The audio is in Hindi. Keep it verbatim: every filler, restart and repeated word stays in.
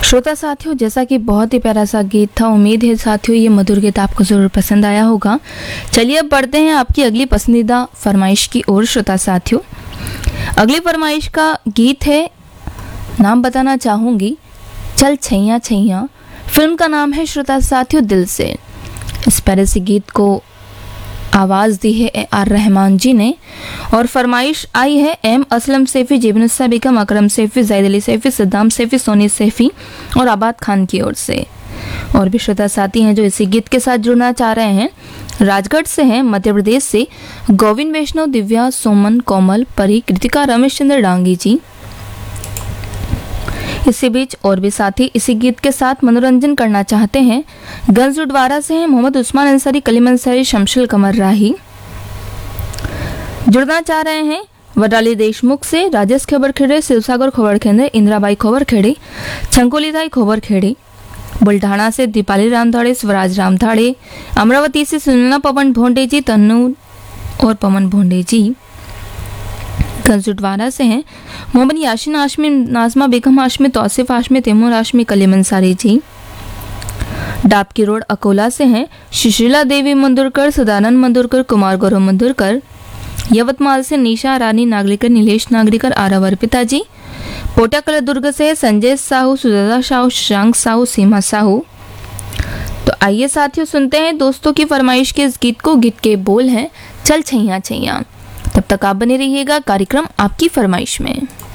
श्रोता साथियों, जैसा कि बहुत ही प्यारा सा गीत था, उम्मीद है साथियों ये मधुर गीत आपको ज़रूर पसंद आया होगा। चलिए अब बढ़ते हैं आपकी अगली पसंदीदा फरमाइश की ओर। श्रोता साथियों, अगली फरमाइश का गीत है, नाम बताना चाहूँगी, चल छैया छैया। फिल्म का नाम है श्रोता साथियों दिल से। इस प्यारे से गीत को आवाज़ दी है ए आर रहमान जी ने और फरमाइश आई है एम असलम सैफी, जेबनुस्सा बेगम, अकरम सैफी, जायद अली सैफी, सद्दाम सैफी, सोनी सैफी और आबाद खान की ओर से। और भी श्रोता साथी हैं जो इसी गीत के साथ जुड़ना चाह रहे हैं। राजगढ़ से हैं, मध्य प्रदेश से गोविंद वैष्णव, दिव्या, सोमन, कोमल, परी, कृतिका, रमेश चंद्र डांगी जी। इसी बीच और भी साथी इसी गीत के साथ मनोरंजन करना चाहते हैं। गंजउडवारा से हैं मोहम्मद उस्मान अंसारी, कलीम अंसारी, शमशुल कमर राही। जुड़ना चाह रहे हैं वडाली देशमुख से राजेश खबर खेड़े, शिवसागर खोबर खेड़े, इंदिराबाई खोबर खेड़े, छंकोलीदाई खोबर खेड़े। बुल्ढाना से दीपाली रामधाड़े, स्वराज रामधाड़े। अमरावती से सुनना पवन भोंडे जी, तन्नू और पवन भोंडे जी। गंजउडवारा से हैं मोहम्मद याशीन हाशमी, नाजमा बेगम हाशमी, तौसीफ हाशमी, तैमूर हाशमी, कलीम अंसारी जी। डाबकी रोड अकोला से हैं सुशीला देवी मंदुरकर, सदानंद मंदुरकर, कुमार गौरव मंदुरकर। यवतमाल से निशा रानी नागरिकर, नीलेश नागरिकर, आरव अर्पिता जी। पोटाकला दुर्ग से संजय साहू, सुजाता साहू, शशांक साहू, सीमा साहू। तो आइए साथियों सुनते हैं दोस्तों की फरमाइश के इस गीत को। गीत के बोल हैं चल छैया छैया। तब तक आप बने रहिएगा कार्यक्रम आपकी फरमाइश में।